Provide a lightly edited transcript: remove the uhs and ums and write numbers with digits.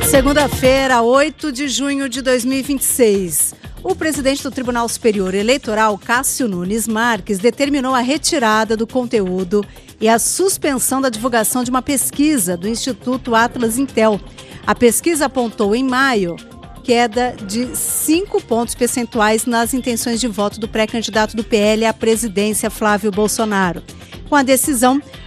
Segunda-feira, 8 de junho de 2026. O presidente do Tribunal Superior Eleitoral, Cássio Nunes Marques, determinou a retirada do conteúdo e a suspensão da divulgação de uma pesquisa do Instituto Atlas Intel. A pesquisa apontou em maio queda de 5 pontos percentuais nas intenções de voto do pré-candidato do PL à presidência, Flávio Bolsonaro. Com a decisão,